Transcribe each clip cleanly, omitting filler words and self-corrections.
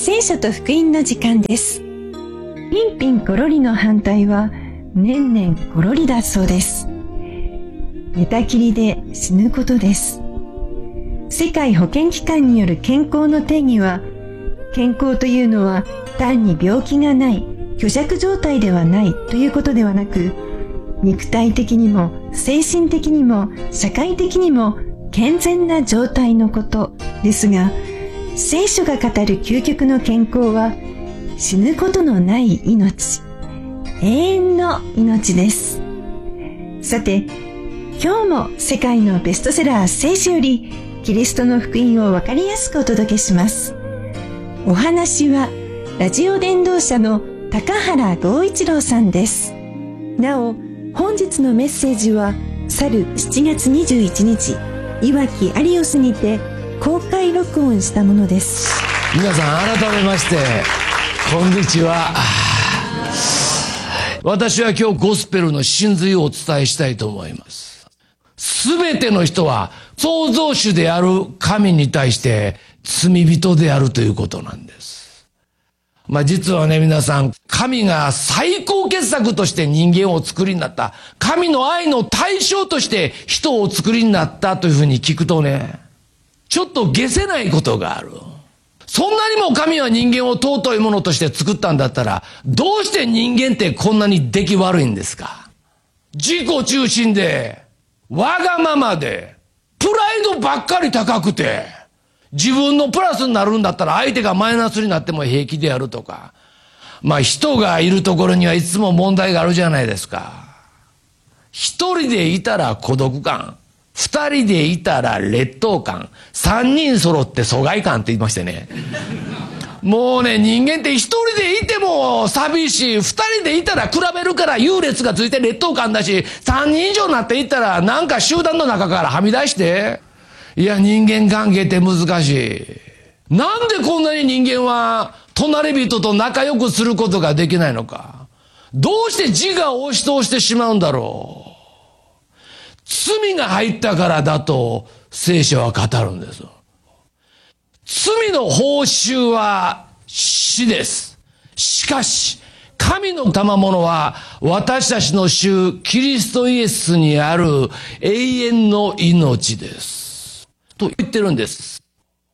聖書と福音の時間です。ピンピンコロリの反対は年々コロリだそうです。寝たきりで死ぬことです。世界保健機関による健康の定義は、健康というのは単に病気がない、虚弱状態ではないということではなく、肉体的にも精神的にも社会的にも健全な状態のことですが、聖書が語る究極の健康は死ぬことのない命、永遠の命です。さて、今日も世界のベストセラー聖書よりキリストの福音をわかりやすくお届けします。お話はラジオ伝道者の高原剛一郎さんです。なお、本日のメッセージは去る7月21日、いわきアリオスにて公開録音したものです。 皆さん改めましてこんにちは。私は今日ゴスペルの真髄をお伝えしたいと思います。すべての人は創造主である神に対して罪人であるということなんです。実はね、皆さん、神が最高傑作として人間をお作りになった、神の愛の対象として人をお作りになったというふうに聞くとね、ちょっと解せないことがある。そんなにも神は人間を尊いものとして作ったんだったら、どうして人間ってこんなに出来悪いんですか？自己中心で、わがままで、プライドばっかり高くて、自分のプラスになるんだったら相手がマイナスになっても平気でやるとか。人がいるところにはいつも問題があるじゃないですか。一人でいたら孤独感。二人でいたら劣等感。三人揃って疎外感って言いましてね。もうね、人間って一人でいても寂しい。二人でいたら比べるから優劣がついて劣等感だし、三人以上になっていったらなんか集団の中からはみ出して。いや、人間関係って難しい。なんでこんなに人間は隣人と仲良くすることができないのか。どうして自我を押し通してしまうんだろう。罪が入ったからだと聖書は語るんです。罪の報酬は死です。しかし、神の賜物は私たちの主キリストイエスにある永遠の命です。と言ってるんです。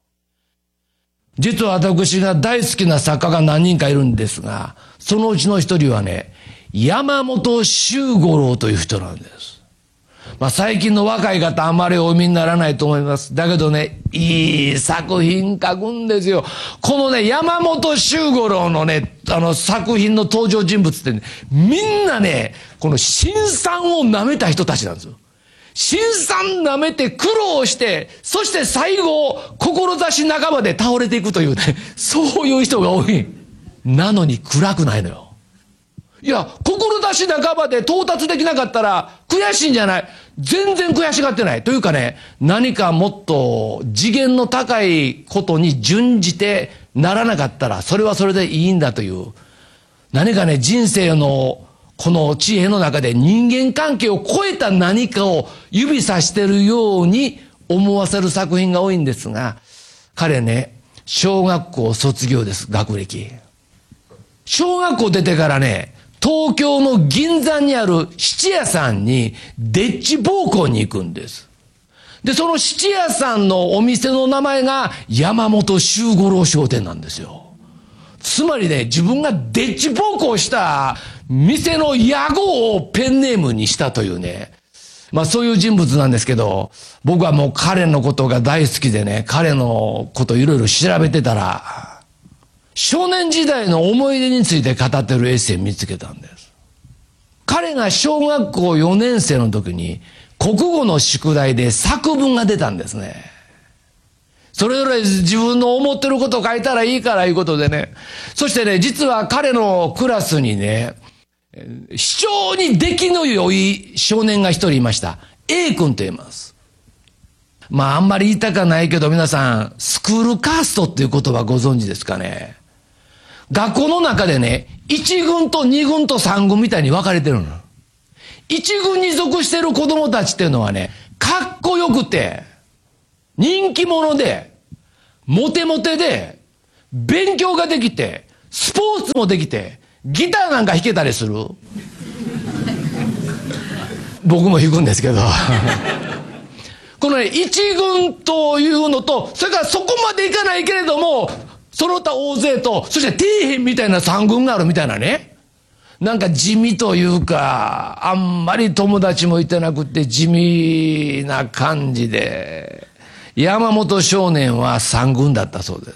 実は私が大好きな作家が何人かいるんですが、そのうちの一人はね、山本周五郎という人なんです。最近の若い方あんまりお読みにならないと思います。だけどね、いい作品書くんですよ。このね、山本周五郎のね、作品の登場人物ってね、みんなね、この辛酸を舐めた人たちなんですよ。辛酸舐めて苦労して、そして最後、志半ばで倒れていくというね、そういう人が多い。なのに暗くないのよ。いや、志半ばで到達できなかったら悔しいんじゃない。全然悔しがってない。というかね、何かもっと次元の高いことに準じてならなかったら、それはそれでいいんだという。何かね、人生のこの知恵の中で人間関係を超えた何かを指さしてるように思わせる作品が多いんですが、彼ね、小学校卒業です、学歴。小学校出てからね、東京の銀座にある質屋さんにデッチ奉公に行くんです。で、その質屋さんのお店の名前が山本周五郎商店なんですよ。つまりね、自分がデッチ奉公した店の屋号をペンネームにしたというね、そういう人物なんですけど、僕はもう彼のことが大好きでね、彼のこといろいろ調べてたら、少年時代の思い出について語ってるエッセイ見つけたんです。彼が小学校4年生の時に国語の宿題で作文が出たんですね。それぞれ自分の思ってることを書いたらいいからいうことでね。そしてね、実は彼のクラスにね、非常に出来の良い少年が一人いました。A 君と言います。あんまり言いたかないけど皆さん、スクールカーストっていう言葉ご存知ですかね。学校の中でね、1軍と2軍と3軍みたいに分かれてるの。1軍に属してる子供たちっていうのはね、かっこよくて、人気者で、モテモテで、 勉強ができて、スポーツもできて、ギターなんか弾けたりする。僕も弾くんですけど。このね、一軍というのと、それからそこまでいかないけれども、その他大勢と、そして底辺みたいな三軍があるみたいなね。なんか地味というか、あんまり友達もいてなくて地味な感じで、山本少年は三軍だったそうです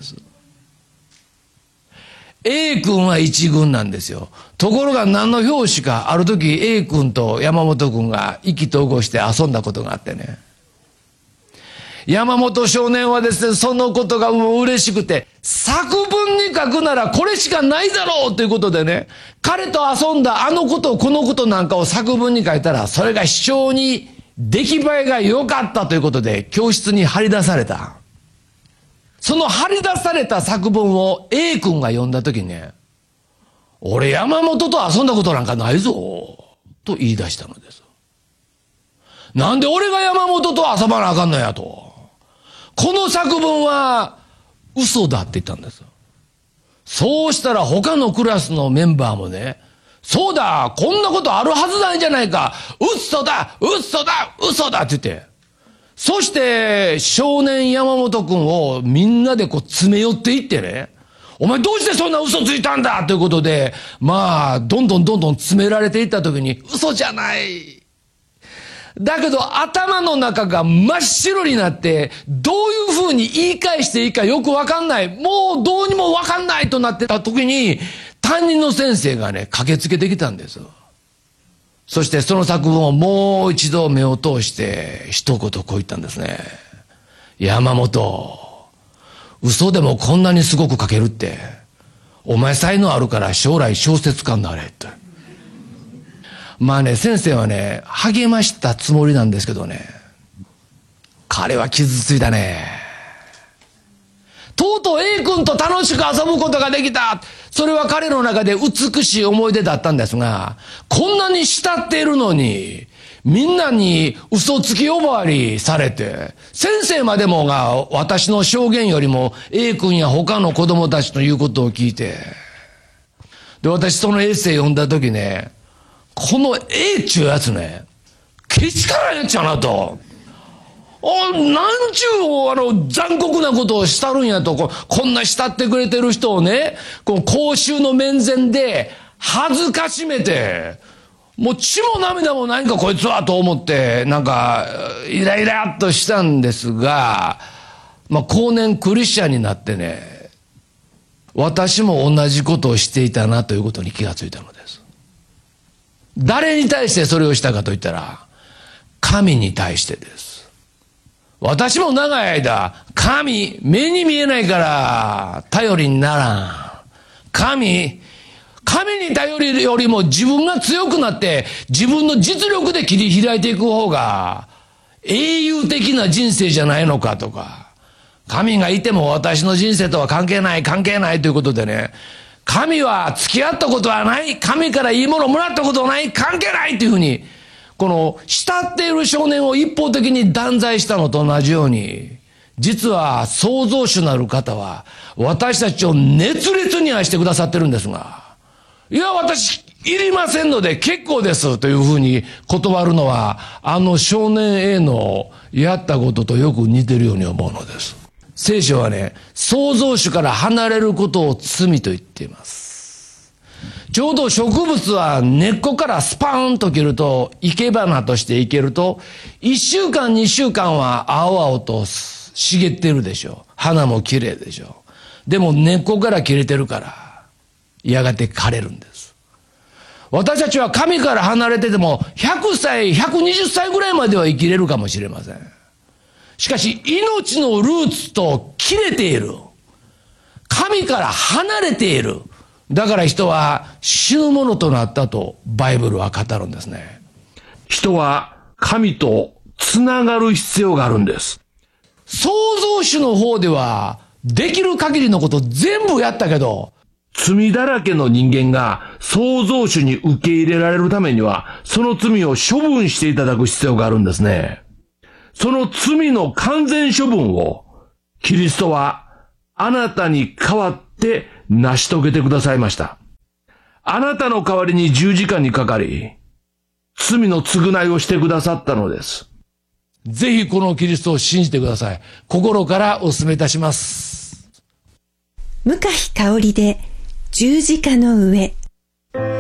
。A 君は一軍なんですよ。ところが何の拍子か、ある時 A 君と山本君が意気投合して遊んだことがあってね。山本少年はですね、そのことがもう嬉しくて、作文に書くならこれしかないだろうということでね、彼と遊んだあのことこのことなんかを作文に書いたら、それが非常に出来栄えが良かったということで、教室に張り出された。その張り出された作文を A 君が読んだときにね、俺山本と遊んだことなんかないぞ、と言い出したのです。なんで俺が山本と遊ばなあかんのやと。この作文は嘘だって言ったんです。そうしたら他のクラスのメンバーもね、そうだ、こんなことあるはずないじゃないか。嘘だ、嘘だ、嘘だって言って。そして少年山本くんをみんなでこう詰め寄っていってね、お前どうしてそんな嘘ついたんだということで、まあ、どんどん詰められていった時に、嘘じゃない。だけど頭の中が真っ白になって、どういうふうに言い返していいかよくわかんない。もうどうにもわかんないとなってた時に、担任の先生がね、駆けつけてきたんです。そしてその作文をもう一度目を通して、一言こう言ったんですね。山本、嘘でもこんなにすごく書けるって、お前才能あるから将来小説家になれって。まあね、先生はね、励ましたつもりなんですけどね、彼は傷ついたね。とうとう A 君と楽しく遊ぶことができた。それは彼の中で美しい思い出だったんですが、こんなに慕っているのに、みんなに嘘つき呼ばわりされて、先生までもが私の証言よりも A 君や他の子供たちの言うことを聞いて、で、私そのエッセイ読んだ時ね、この A っちゅうやつね、けしからんやっちゃうなと。なんちゅう残酷なことをしたるんやと、こんな慕ってくれてる人をね、公衆の面前で恥ずかしめて、もう血も涙もないんかこいつはと思って、なんかイライラっとしたんですが、まあ後年クリスチャンになってね、私も同じことをしていたなということに気がついたのです。誰に対してそれをしたかといったら、神に対してです。私も長い間、神、目に見えないから頼りにならん。神に頼るよりも自分が強くなって自分の実力で切り開いていく方が英雄的な人生じゃないのかとか、神がいても私の人生とは関係ないということでね、神は付き合ったことはない、神からいいものをもらったことはない、関係ないというふうに、この慕っている少年を一方的に断罪したのと同じように、実は創造主なる方は私たちを熱烈に愛してくださってるんですが、いや私いりませんので結構ですというふうに断るのは、あの少年 A のやったこととよく似てるように思うのです。聖書はね、創造主から離れることを罪と言っています。ちょうど植物は根っこからスパーンと切ると、生け花として生けると、1週間2週間は青々と茂ってるでしょう。花も綺麗でしょう。でも根っこから切れてるから、やがて枯れるんです。私たちは神から離れてても、100歳、120歳ぐらいまでは生きれるかもしれません。しかし、命のルーツと切れている。神から離れている。だから人は死ぬものとなったとバイブルは語るんですね。人は神とつながる必要があるんです。創造主の方ではできる限りのこと全部やったけど、罪だらけの人間が創造主に受け入れられるためには、その罪を処分していただく必要があるんですね。その罪の完全処分をキリストはあなたに代わって成し遂げてくださいました。あなたの代わりに十字架にかかり、罪の償いをしてくださったのです。ぜひこのキリストを信じてください。心からお勧めいたします。 向香里で十字架の上。